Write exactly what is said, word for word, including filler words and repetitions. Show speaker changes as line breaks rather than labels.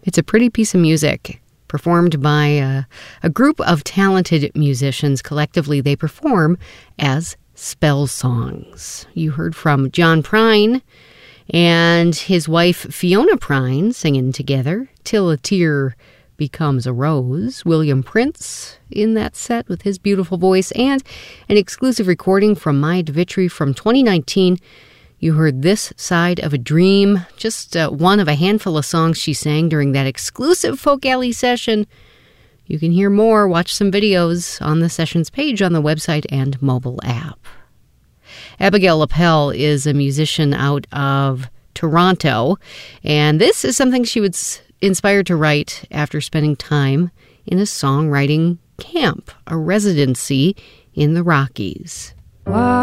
It's a pretty piece of music performed by a, a group of talented musicians. Collectively, they perform as spell songs. You heard from John Prine and his wife Fiona Prine singing together, Till a Tear Becomes a Rose. William Prince in that set with his beautiful voice, and an exclusive recording from Maya DeVitri from twenty nineteen. You heard This Side of a Dream, just uh, one of a handful of songs she sang during that exclusive Folk Alley session. You can hear more, watch some videos on the sessions page on the website and mobile app. Abigail Lapel is a musician out of Toronto, and this is something she was inspired to write after spending time in a songwriting camp, a residency in the Rockies.
Wow.